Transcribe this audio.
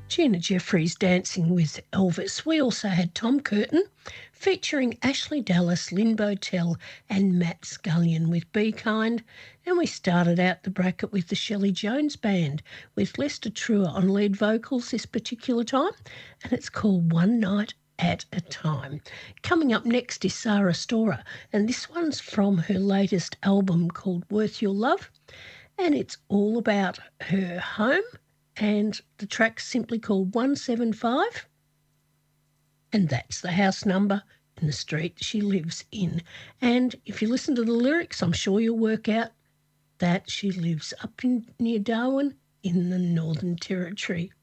Gina Jeffries dancing with Elvis. We also had Tom Curtin featuring Ashley Dallas, Lynn Botel and Matt Scullion with Be Kind. And we started out the bracket with the Shelley Jones Band with Lester Truer on lead vocals this particular time, and it's called One Night at a Time. Coming up next is Sarah Storer, and this one's from her latest album called Worth Your Love, and it's all about her home, and the track's simply called 175, and that's the house number and the street she lives in. And if you listen to the lyrics, I'm sure you'll work out that she lives up in near Darwin in the Northern Territory.